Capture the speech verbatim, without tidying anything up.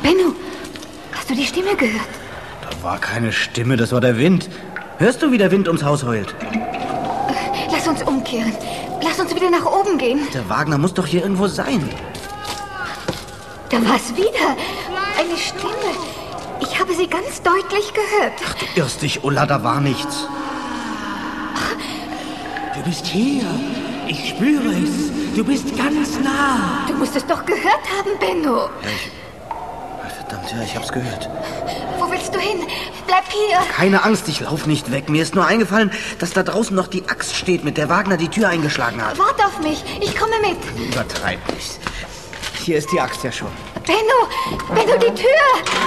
Benno, hast du die Stimme gehört? Da war keine Stimme, das war der Wind. Hörst du, wie der Wind ums Haus heult? Lass uns umkehren. Lass uns wieder nach oben gehen. Der Wagner muss doch hier irgendwo sein. Da war es wieder. Eine Stimme. Ich habe sie ganz deutlich gehört. Ach, du irrst dich, Ulla, da war nichts. Du bist hier. Ich spüre es. Du bist ganz nah. Du musst es doch gehört haben, Benno. Ja, ich... Verdammt, ja, ich hab's gehört. Wo willst du hin? Bleib hier. Keine Angst, ich lauf nicht weg. Mir ist nur eingefallen, dass da draußen noch die Axt steht, mit der Wagner die Tür eingeschlagen hat. Wart auf mich. Ich komme mit. Übertreib nicht. Hier ist die Axt ja schon. Benno, Benno, die Tür.